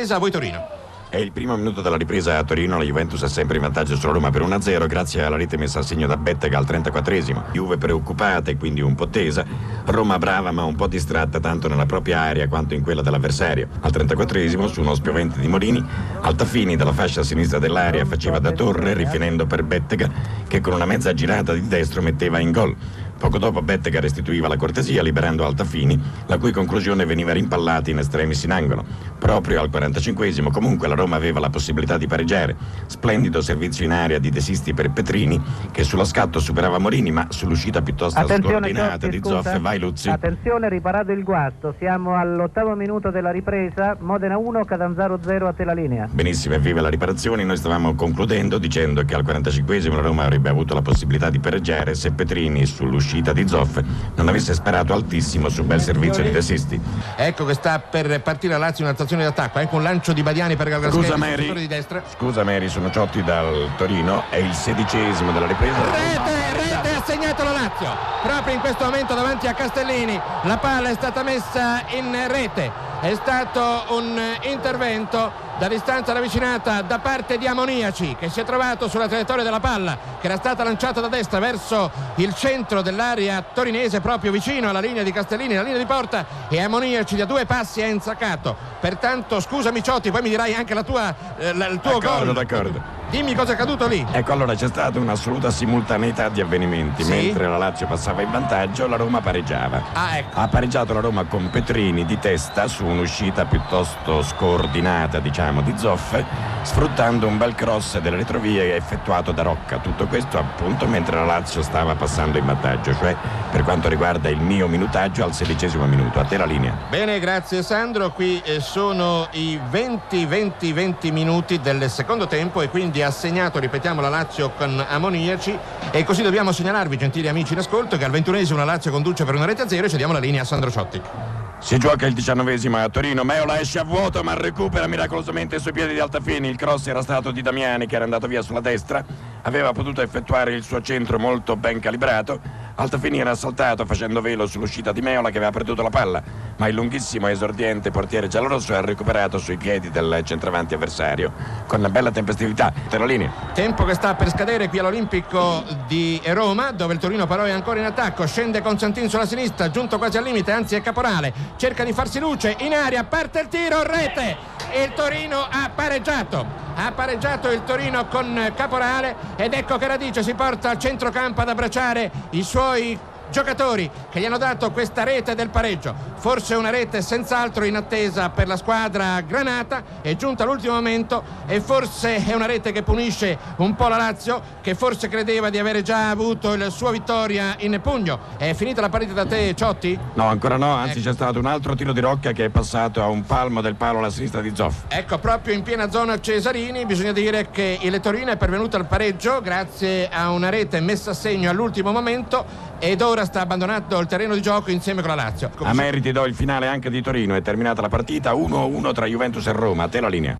ripresa, a voi Torino. È il primo minuto della ripresa a Torino, la Juventus è sempre in vantaggio sulla Roma per 1-0 grazie alla rete messa a segno da Bettega al 34esimo. Juve preoccupata e quindi un po' tesa, Roma brava ma un po' distratta tanto nella propria area quanto in quella dell'avversario. Al 34esimo, su uno spiovente di Morini, Altafini dalla fascia sinistra dell'area faceva da torre rifinendo per Bettega che con una mezza girata di destro metteva in gol. Poco dopo Bettega restituiva la cortesia liberando Altafini, la cui conclusione veniva rimpallata in estremis in angolo. Proprio al 45esimo comunque la Roma aveva la possibilità di pareggiare. Splendido servizio in area di De Sisti per Petrini, che sullo scatto superava Morini, ma sull'uscita piuttosto scordinata di Zoff. Vai Luzzi. Attenzione, riparato il guasto, siamo all'8° minuto della ripresa, Modena 1, Catanzaro 0, a te la linea. Benissimo, evviva la riparazione. Noi stavamo concludendo dicendo che al 45esimo la Roma avrebbe avuto la possibilità di pareggiare se Petrini sull'uscita di Zoff non avesse sparato altissimo sul bel servizio di De Sisti. Ecco che sta per partire la Lazio in una stazione d'attacco, con lancio di Badiani per Galgaschetti, di destra. Scusa Mary, sono Ciotti dal Torino, è il 16esimo della ripresa. Rete ha segnato la Lazio proprio in questo momento davanti a Castellini, la palla è stata messa in rete, è stato un intervento da distanza ravvicinata da parte di Amoniaci, che si è trovato sulla traiettoria della palla che era stata lanciata da destra verso il centro dell'area torinese, proprio vicino alla linea di Castellini, la linea di porta, e Amoniaci da 2 passi è insaccato. Pertanto scusami Ciotti, poi mi dirai anche il tuo gol. D'accordo. Dimmi cosa è accaduto lì. Ecco, allora c'è stata un'assoluta simultaneità di avvenimenti. Sì? Mentre la Lazio passava in vantaggio, la Roma pareggiava. Ecco. Ha pareggiato la Roma con Petrini di testa su un'uscita piuttosto scordinata, diciamo, di Zoff, sfruttando un bel cross delle retrovie effettuato da Rocca. Tutto questo appunto mentre la Lazio stava passando in vantaggio, cioè per quanto riguarda il mio minutaggio al 16° minuto. A te la linea. Bene, grazie Sandro. Qui sono i 20 minuti del secondo tempo e quindi ha segnato, ripetiamo, la Lazio con Amoniaci, e così dobbiamo segnalarvi, gentili amici in ascolto, che al 21esimo la Lazio conduce per 1-0 e cediamo la linea a Sandro Ciotti. Si gioca il 19esimo a Torino, Meola esce a vuoto ma recupera miracolosamente sui piedi di Altafini. Il cross era stato di Damiani, che era andato via sulla destra, aveva potuto effettuare il suo centro molto ben calibrato. Altafini era saltato facendo velo sull'uscita di Meola, che aveva perduto la palla, ma il lunghissimo esordiente portiere giallorosso ha recuperato sui piedi del centravanti avversario con una bella tempestività. Per la linea. Tempo che sta per scadere qui all'Olimpico di Roma, dove il Torino però è ancora in attacco. Scende Constantin sulla sinistra, giunto quasi al limite, anzi è Caporale, cerca di farsi luce in aria, parte il tiro, rete, e il Torino ha pareggiato il Torino con Caporale, ed ecco che Radice si porta al centrocampo ad abbracciare i suoi giocatori che gli hanno dato questa rete del pareggio. Forse una rete senz'altro in attesa per la squadra granata, è giunta all'ultimo momento, e forse è una rete che punisce un po' la Lazio, che forse credeva di avere già avuto la sua vittoria in pugno. È finita la partita da te, Ciotti? No, ancora no, anzi c'è stato un altro tiro di Rocca che è passato a un palmo del palo alla sinistra di Zoff. Ecco, proprio in piena zona Cesarini. Bisogna dire che il Torino è pervenuto al pareggio grazie a una rete messa a segno all'ultimo momento, ed ora sta abbandonando il terreno di gioco insieme con la Lazio. A meriti do il finale anche di Torino. È terminata la partita 1-1 tra Juventus e Roma. A te la linea.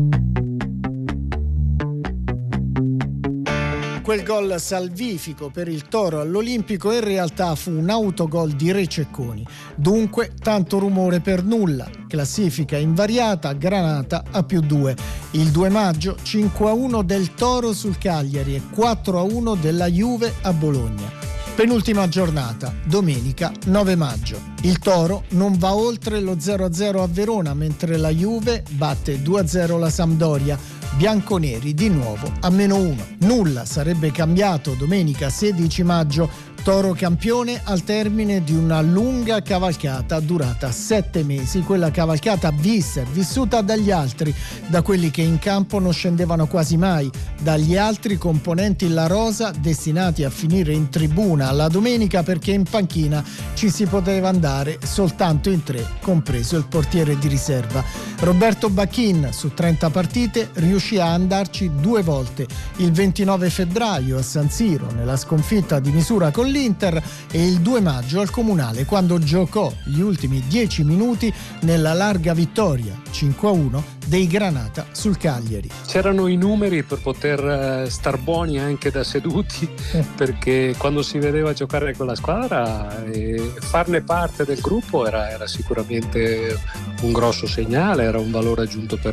Quel gol salvifico per il Toro all'Olimpico in realtà fu un autogol di Rececconi. Dunque tanto rumore per nulla. Classifica invariata, Granata a +2. Il 2 maggio 5-1 del Toro sul Cagliari e 4-1 della Juve a Bologna. Penultima giornata, domenica 9 maggio. Il Toro non va oltre lo 0-0 a Verona, mentre la Juve batte 2-0 la Sampdoria. Bianconeri di nuovo a -1. Nulla sarebbe cambiato domenica 16 maggio. Toro campione al termine di una lunga cavalcata durata 7 mesi, quella cavalcata vista e vissuta dagli altri, da quelli che in campo non scendevano quasi mai, dagli altri componenti la rosa destinati a finire in tribuna alla domenica, perché in panchina ci si poteva andare soltanto in 3, compreso il portiere di riserva. Roberto Bacchin su 30 partite riuscì a andarci 2 volte, il 29 febbraio a San Siro nella sconfitta di misura con l'Inter e il 2 maggio al Comunale, quando giocò gli ultimi 10 minuti nella larga vittoria 5-1 dei Granata sul Cagliari. C'erano i numeri per poter star buoni anche da seduti, perché quando si vedeva giocare con la squadra e farne parte del gruppo era sicuramente un grosso segnale, era un valore aggiunto per